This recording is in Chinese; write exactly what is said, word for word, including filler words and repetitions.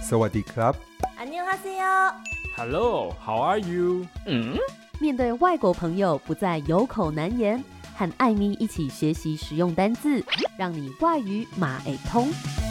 สวัสดีครับ 안녕하세요 Hello, how are you? 嗯， 面对外国朋友不再有口难言，和艾咪一起学习实用单字，让你外语马会通。